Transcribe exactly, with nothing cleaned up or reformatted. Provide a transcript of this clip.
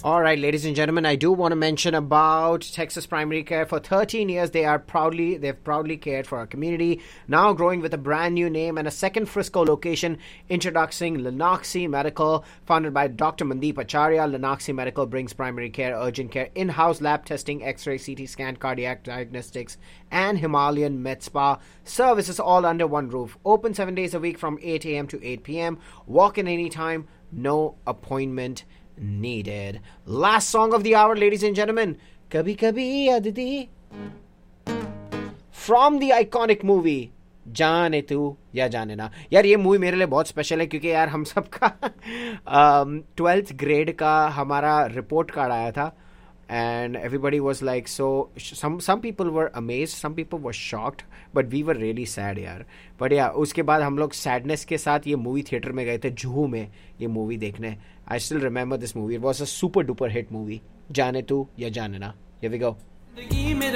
All right, ladies and gentlemen, I do want to mention about Texas Primary Care. For thirteen years, they are proudly, they've proudly cared for our community. Now growing with a brand new name and a second Frisco location, introducing Lenaxi Medical, founded by Doctor Mandeep Acharya. Lenaxi Medical brings primary care, urgent care, in-house lab testing, X-ray, C T scan, cardiac diagnostics, and Himalayan Med Spa services all under one roof. Open seven days a week from eight a.m. to eight p.m. Walk in anytime, no appointment needed. Last song of the hour, ladies and gentlemen, Kabhi Kabhi Aditi, from the iconic movie जाने तू या जाने ना. यार ये movie मेरे लिए बहुत स्पेशल है क्योंकि यार हम सब का ट्वेल्थ ग्रेड का हमारा रिपोर्ट कार्ड आया था and everybody was like, so some some people were amazed, some people were shocked, but we were really sad यार. but yeah, उसके बाद हम लोग sadness के साथ ये मूवी थिएटर में गए थे जुहू में ये मूवी देखने. I still remember this movie. It was a super duper hit movie. जाने तू या जाने ना. Here we go.